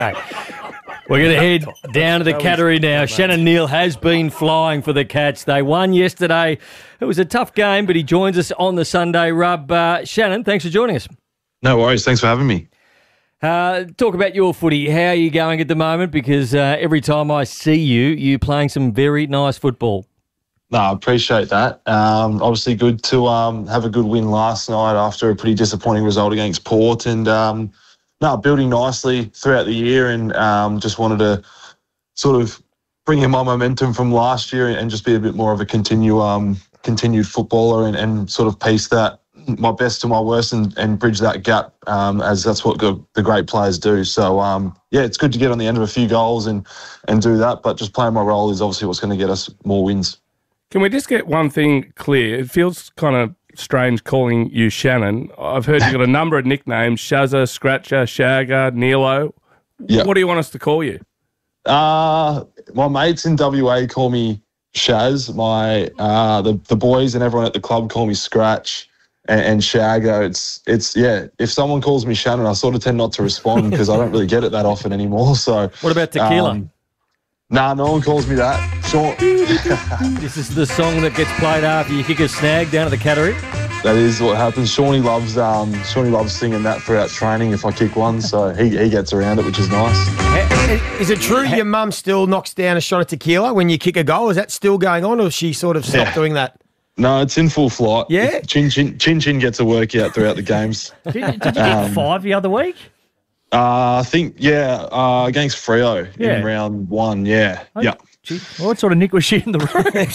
We're going to head down to the Cattery now. Shannon Neal has been flying for the Cats. They won yesterday. It was a tough game, but he joins us on the Sunday Rub. Shannon, thanks for joining us. No worries. Thanks for having me. Talk about your footy. How are you going at the moment? Because every time I see you, you're playing some very nice football. No, I appreciate that. Obviously good to have a good win last night after a pretty disappointing result against Port. And building nicely throughout the year, and just wanted to sort of bring in my momentum from last year and just be a bit more of a continued footballer and sort of piece that my best to my worst and bridge that gap, as that's what the great players do. So, it's good to get on the end of a few goals and do that, but just playing my role is obviously what's going to get us more wins. Can we just get one thing clear? It feels kind of strange calling you Shannon. I've heard you've got a number of nicknames: Shazza, Scratcher, Shagger, Nilo. Yeah. What do you want us to call you? My mates in WA call me Shaz. The boys and everyone at the club call me Scratch and Shagger. It's if someone calls me Shannon, I sort of tend not to respond because I don't really get it that often anymore. So what about Tequila? Nah, no one calls me that. Sure. This is the song that gets played after you kick a snag down at the Cattery. That is what happens. Shawnee loves singing that throughout training if I kick one, so he gets around it, which is nice. Is it true your mum still knocks down a shot of tequila when you kick a goal? Is that still going on, or has she sort of stopped doing that? No, it's in full flight. Yeah? Chin gets a workout throughout the games. Did you kick 5 the other week? I think, against Freo in round 1, yeah. Oh, yeah. Gee, what sort of nick was she in the rooms?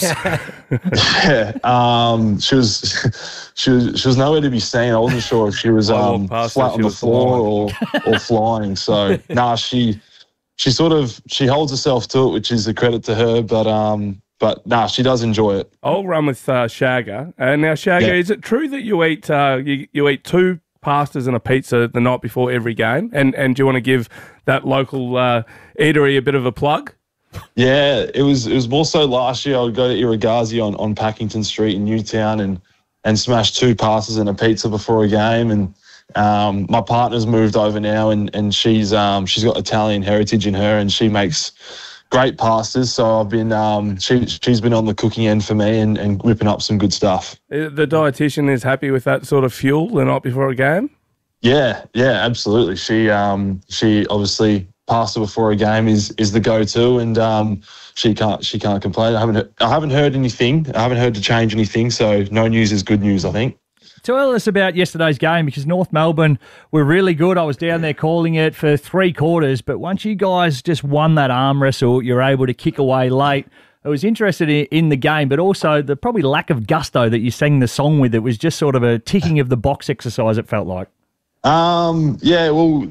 She was nowhere to be seen. I wasn't sure if she was flat on the floor or flying. So, she holds herself to it, which is a credit to her, but she does enjoy it. I'll run with Shagger. Now, Shagger, is it true that you eat you eat 2 pastas and a pizza the night before every game? And do you want to give that local eatery a bit of a plug? Yeah, it was more so last year. I would go to Irrigazi on Packington Street in Newtown and smash 2 pastas and a pizza before a game. And my partner's moved over now, and she's got Italian heritage in her, and she makes great pastas. So I've been she's been on the cooking end for me and whipping up some good stuff. The dietitian is happy with that sort of fuel the night before a game? Yeah, absolutely. She obviously pasta before a game is the go-to, and she can't complain. I haven't heard anything. I haven't heard to change anything. So no news is good news, I think. Tell us about yesterday's game, because North Melbourne were really good. I was down there calling it for 3 quarters, but once you guys just won that arm wrestle, you're able to kick away late. I was interested in the game, but also the probably lack of gusto that you sang the song with. It was just sort of a ticking of the box exercise, it felt like. They're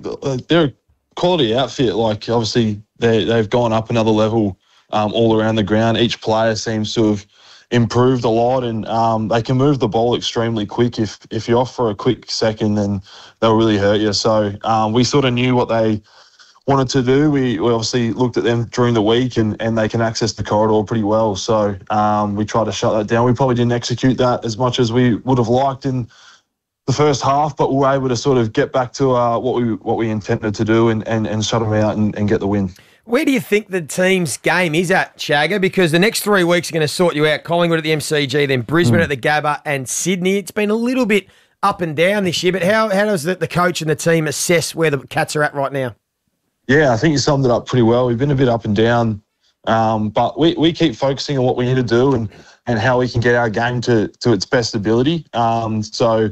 a quality outfit. Like, obviously, they've gone up another level all around the ground. Each player seems to have improved a lot, and they can move the ball extremely quick. If you're off for a quick second, then they'll really hurt you. So we sort of knew what they wanted to do. We obviously looked at them during the week, and they can access the corridor pretty well. So we tried to shut that down. We probably didn't execute that as much as we would have liked in the first half, but we were able to sort of get back to what we intended to do and shut them out and get the win. Where do you think the team's game is at, Shagger? Because the next 3 weeks are going to sort you out. Collingwood at the MCG, then Brisbane at the Gabba, and Sydney. It's been a little bit up and down this year, but how does the coach and the team assess where the Cats are at right now? Yeah, I think you summed it up pretty well. We've been a bit up and down, but we keep focusing on what we need to do and how we can get our game to its best ability. So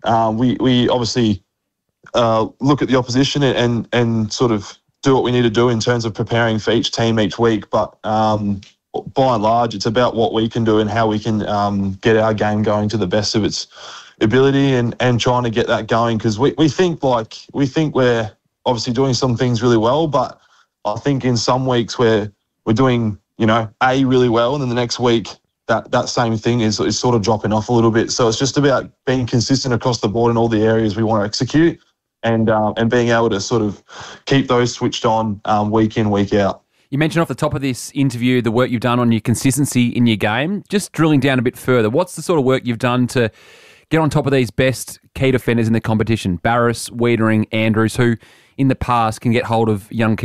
we obviously look at the opposition and sort of do what we need to do in terms of preparing for each team each week. But by and large, it's about what we can do and how we can get our game going to the best of its ability and trying to get that going. Because we think we're obviously doing some things really well, but I think in some weeks we're doing, A, really well, and then the next week that same thing is sort of dropping off a little bit. So it's just about being consistent across the board in all the areas we want to execute, and being able to sort of keep those switched on week in, week out. You mentioned off the top of this interview the work you've done on your consistency in your game. Just drilling down a bit further, what's the sort of work you've done to get on top of these best key defenders in the competition? Barrass, Wiedering, Andrews, who in the past can get hold of young